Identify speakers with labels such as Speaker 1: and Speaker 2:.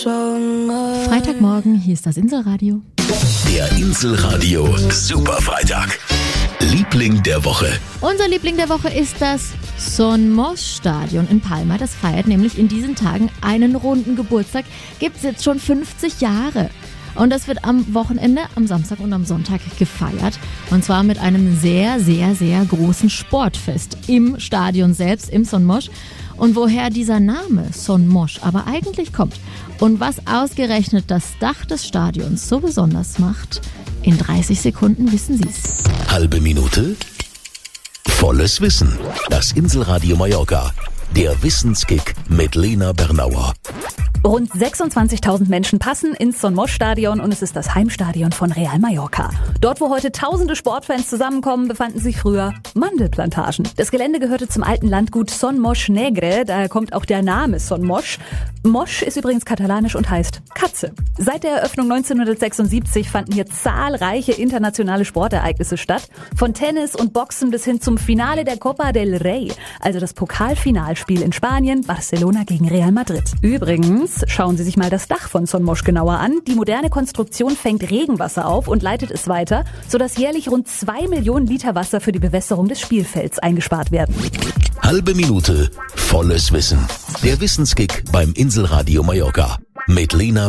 Speaker 1: Freitagmorgen, hier ist das Inselradio.
Speaker 2: Der Inselradio Superfreitag. Liebling der Woche.
Speaker 1: Unser Liebling der Woche ist das Son Moix Stadion in Palma. Das feiert nämlich in diesen Tagen einen runden Geburtstag. Gibt es jetzt schon 50 Jahre. Und das wird am Wochenende, am Samstag und am Sonntag gefeiert. Und zwar mit einem sehr, sehr, sehr großen Sportfest im Stadion selbst, im Son Moix. Und woher dieser Name Son Moix aber eigentlich kommt und was ausgerechnet das Dach des Stadions so besonders macht, in 30 Sekunden wissen Sie es.
Speaker 2: Halbe Minute, volles Wissen. Das Inselradio Mallorca. Der Wissenskick mit Lena Bernauer.
Speaker 3: Rund 26.000 Menschen passen ins Son Moix Stadion und es ist das Heimstadion von Real Mallorca. Dort, wo heute tausende Sportfans zusammenkommen, befanden sich früher Mandelplantagen. Das Gelände gehörte zum alten Landgut Son Moix Negre, daher kommt auch der Name Son Moix. Moix ist übrigens katalanisch und heißt Katze. Seit der Eröffnung 1976 fanden hier zahlreiche internationale Sportereignisse statt. Von Tennis und Boxen bis hin zum Finale der Copa del Rey, also das Pokalfinalspiel in Spanien, Barcelona gegen Real Madrid. Übrigens, schauen Sie sich mal das Dach von Son Moix genauer an. Die moderne Konstruktion fängt Regenwasser auf und leitet es weiter, sodass jährlich rund 2 Millionen Liter Wasser für die Bewässerung des Spielfelds eingespart werden.
Speaker 2: Halbe Minute, volles Wissen. Der Wissenskick beim Inselradio Mallorca. Mit Lena